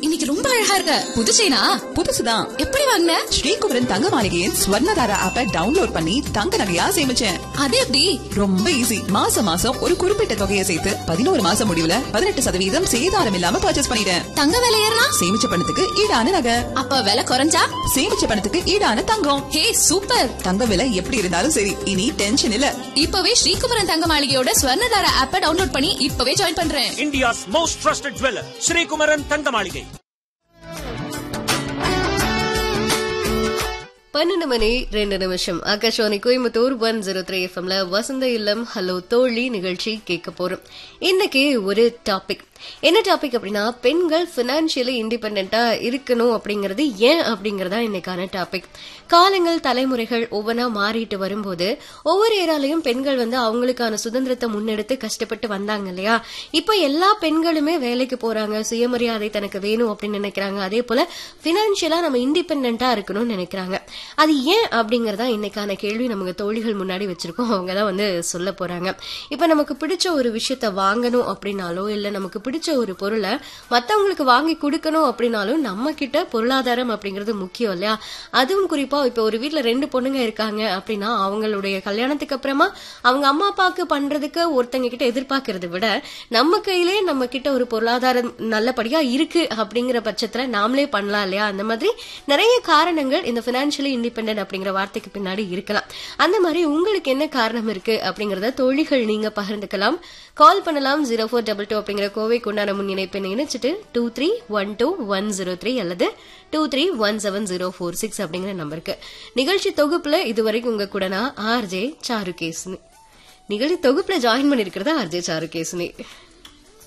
இன்னைக்கு ரொம்ப அழகா இருக்க. புது செயினா? புதுசுதான். எப்படி வாங்குன? ஸ்ரீகுமரன் தங்க மாளிகையின் ஸ்வர்ணதாரா ஆப்பை டவுன்லோட் பண்ணி தங்க நகையா சேமிச்சேன். அது எப்படி? ரொம்ப ஈஸி. மாசம் மாசம் ஒரு குறிப்பிட்ட தொகையை சேர்த்து 11 மாசம் முடிவுல 18% சேதாரம் இல்லாம பர்ச்சேஸ் பண்ணிட்டேன். தங்க விலை ஏறனா? சேமிச்ச பணத்துக்கு ஈடான நகை. அப்ப விலை குறைஞ்சா? சேமிச்ச பணத்துக்கு ஈடான தங்கம். ஹே சூப்பர். தங்க விலை எப்படி இருந்தாலும் சரி, இனி டென்ஷன் இல்ல. இப்பவே ஸ்ரீகுமரன் தங்க மாளிகையோட ஸ்வர்ணதாரா ஆப்பை டவுன்லோட் பண்ணி இப்பவே ஜாயின் பண்றேன். India's most trusted jeweler, Srikumaran Thangamaligai. 12 மணி 2 நிமிஷம். ஆகாஷவாணி கோயம்புத்தூர் 103 எஃப்எம்ல வசந்த இல்லம் ஹலோ தோழி நிகழ்ச்சி கேட்க போறோம். இன்னைக்கு ஒரு டாபிக். என்ன டாபிக் அப்படின்னா, பெண்கள் பினான்சியலி இண்டிபெண்டா இருக்கணும் அப்படிங்கறது ஏன் அப்படிங்கறதா இன்னைக்கான டாபிக். காலங்கள் தலைமுறைகள் ஒவ்வொன்னா மாறிட்டு வரும்போது ஒவ்வொரு ஏராலையும் பெண்கள் அவங்களுக்கான சுதந்திரத்தை முன்னெடுத்து கஷ்டப்பட்டு வந்தாங்க இல்லையா. இப்ப எல்லா பெண்களுமே வேலைக்கு போறாங்க, சுயமரியாதை தனக்கு வேணும் அப்படின்னு நினைக்கிறாங்க. அதே போல பினான்சியலா நம்ம இண்டிபெண்டா இருக்கணும்னு நினைக்கிறாங்க. அது ஏன் அப்படிங்கறதா இன்னைக்கான கேள்வி நமக்கு தோழிகள் முன்னாடி வச்சிருக்கோம். அவங்கதான் சொல்ல போறாங்க. இப்ப நமக்கு பிடிச்ச ஒரு விஷயத்த வாங்கணும் அப்படின்னாலோ, இல்ல நமக்கு பிடிச்ச ஒரு பொருளை மத்தவங்களுக்கு வாங்கி கொடுக்கணும் அப்படின்னாலும் நம்ம கிட்ட பொருளாதாரம் அப்படிங்கிறது முக்கியம் இல்லையா. அதுவும் குறிப்பா இப்ப ஒரு வீட்டுல 2 பொண்ணுங்க இருக்காங்க அப்படின்னா, அவங்களுடைய கல்யாணத்துக்கு அப்புறமா அவங்க அம்மா அப்பாவுக்கு பண்றதுக்கு ஒருத்தங்க கிட்ட எதிர்பார்க்கறத விட நம்ம கையிலே நம்ம கிட்ட ஒரு பொருளாதாரம் நல்லபடியா இருக்கு அப்படிங்கிற பட்சத்துல நாமளே பண்ணலாம் இல்லையா. அந்த மாதிரி நிறைய காரணங்கள் இந்த பினான்சியலி இண்டிபெண்டன்ட் அப்படிங்கிற வார்த்தைக்கு பின்னாடி இருக்கலாம். அந்த மாதிரி உங்களுக்கு என்ன காரணம் இருக்கு அப்படிங்கறத தோழிகள் நீங்க பகிர்ந்துக்கலாம். கால் பண்ணலாம். 0422 அப்படிங்கிற கோவைக்கு உண்டான முன் இணைப்பை இணைச்சிட்டு 2312 அல்லது 231704 அப்படிங்கிற நம்பருக்கு. நிகழ்ச்சி தொகுப்புல இதுவரைக்கும் உங்க கூட நான் ஆர்ஜே சாருகேசினி. நிகழ்ச்சி தொகுப்புல ஜாயின் பண்ணிருக்கிறதா ஆர்ஜே சாருகேசினி.